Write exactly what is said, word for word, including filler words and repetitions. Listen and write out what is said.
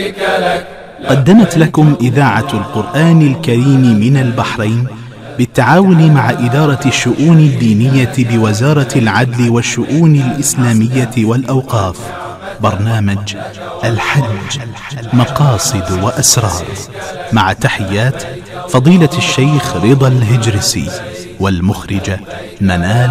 قدمت لكم إذاعة القرآن الكريم من البحرين بالتعاون مع إدارة الشؤون الدينية بوزارة العدل والشؤون الإسلامية والأوقاف برنامج الحج مقاصد وأسرار، مع تحيات فضيلة الشيخ رضا الهجرسي، والمخرجة منال